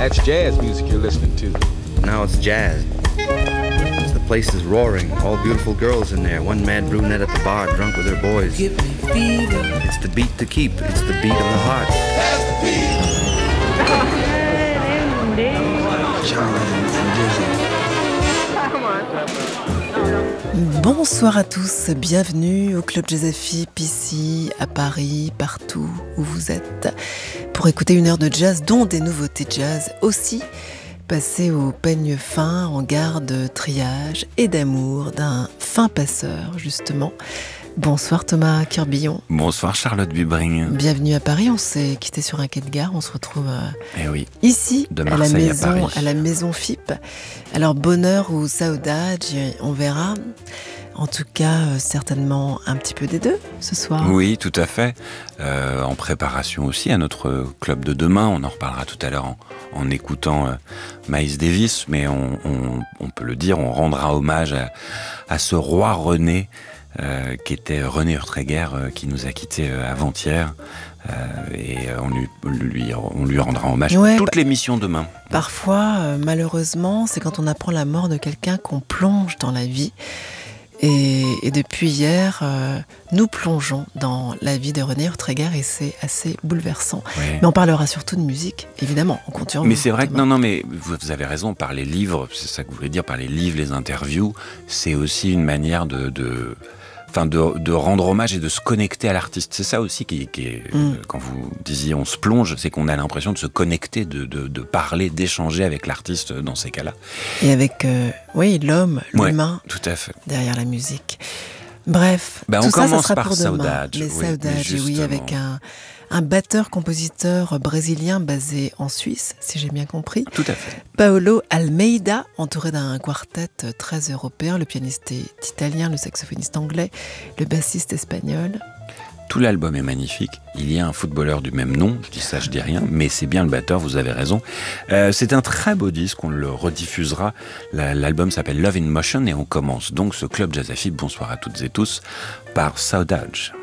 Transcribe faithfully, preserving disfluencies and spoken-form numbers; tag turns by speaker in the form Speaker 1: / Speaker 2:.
Speaker 1: That's jazz music you're listening to.
Speaker 2: Now it's jazz. The place is roaring. All beautiful girls in there. One mad brunette at the bar, drunk with her boys.
Speaker 3: Give me fever.
Speaker 2: It's the beat to keep. It's the beat of the heart.
Speaker 1: That's the beat.
Speaker 3: Bonsoir à tous, bienvenue au Club Jazz F I P ici, à Paris, partout où vous êtes, pour écouter une heure de jazz, dont des nouveautés jazz aussi, passées au peigne fin, en garde triage et d'amour d'un fin passeur, justement. Bonsoir Thomas Curbillon.
Speaker 4: Bonsoir Charlotte Bubring.
Speaker 3: Bienvenue à Paris, on s'est quitté sur un quai de gare, on se retrouve euh,
Speaker 4: eh oui,
Speaker 3: ici,
Speaker 4: de
Speaker 3: à la
Speaker 4: Marseille
Speaker 3: maison,
Speaker 4: à,
Speaker 3: à la maison F I P. Alors bonheur ou saudade, on verra. En tout cas, euh, certainement un petit peu des deux ce soir.
Speaker 4: Oui, tout à fait. Euh, en préparation aussi à notre club de demain. On en reparlera tout à l'heure en, en écoutant euh, Miles Davis. Mais on, on, on peut le dire, on rendra hommage à, à ce roi René, euh, qui était René Urtréguer, euh, qui nous a quittés euh, avant-hier. Euh, et on lui, lui, on lui rendra hommage
Speaker 3: ouais,
Speaker 4: toute
Speaker 3: pa-
Speaker 4: l'émission demain.
Speaker 3: Parfois, euh, malheureusement, c'est quand on apprend la mort de quelqu'un qu'on plonge dans la vie. Et, et depuis hier, euh, nous plongeons dans la vie de René Urtréguer et c'est assez bouleversant.
Speaker 4: Ouais.
Speaker 3: Mais on parlera surtout de musique, évidemment, on compte sur vous.
Speaker 4: Mais c'est vrai que
Speaker 3: demain.
Speaker 4: non, non, mais vous avez raison, par les livres, c'est ça que vous voulez dire, par les livres, les interviews, c'est aussi une manière de... de... Enfin, de, de rendre hommage et de se connecter à l'artiste. C'est ça aussi qui, qui est, mm. euh, quand vous disiez on se plonge, c'est qu'on a l'impression de se connecter, de, de, de parler, d'échanger avec l'artiste dans ces cas-là.
Speaker 3: Et avec, euh, oui, l'homme, l'humain,
Speaker 4: ouais, tout à fait,
Speaker 3: derrière la musique. Bref,
Speaker 4: bah,
Speaker 3: tout
Speaker 4: on
Speaker 3: ça,
Speaker 4: commence
Speaker 3: ça sera
Speaker 4: par
Speaker 3: pour demain.
Speaker 4: Saudade.
Speaker 3: Les
Speaker 4: oui,
Speaker 3: Saudade, oui, avec un, un batteur-compositeur brésilien basé en Suisse, si j'ai bien compris.
Speaker 4: Tout à fait.
Speaker 3: Paolo Almeida, entouré d'un quartet très européen. Le pianiste est italien, le saxophoniste anglais, le bassiste espagnol.
Speaker 4: Tout l'album est magnifique. Il y a un footballeur du même nom, je dis ça, je dis rien, mais c'est bien le batteur, vous avez raison. Euh, c'est un très beau disque, on le rediffusera. La, l'album s'appelle Love in Motion et on commence donc ce Club Jazz F I P, bonsoir à toutes et tous, par Saudade.